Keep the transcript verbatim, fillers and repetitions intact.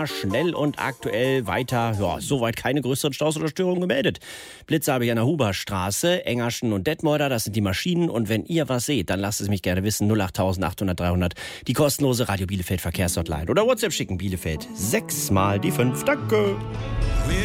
immer schnell und aktuell weiter. Ja, soweit keine größeren Staus oder Störungen gemeldet. Blitze habe ich an der Huberstraße, Engerschen und Detmolder, das sind die Maschinen. Und wenn ihr was seht, dann lasst es mich gerne wissen. null acht achthundert dreihundert, die kostenlose Radio Bielefeld Verkehrshotline. Oder WhatsApp schicken, Bielefeld. Sechsmal die fünf. Danke.